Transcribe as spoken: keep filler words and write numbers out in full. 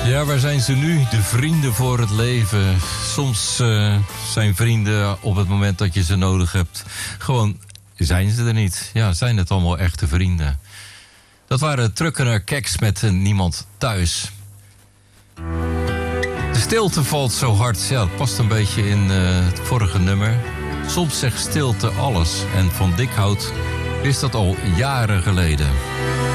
Ja, waar zijn ze nu? De vrienden voor het leven. Soms uh, zijn vrienden op het moment dat je ze nodig hebt. Gewoon zijn ze er niet. Ja, zijn het allemaal echte vrienden. Dat waren Truckener Keks met uh, Niemand Thuis. De stilte valt zo hard. Ja, het past een beetje in uh, het vorige nummer. Soms zegt stilte alles. En Van Dikhout is dat al jaren geleden.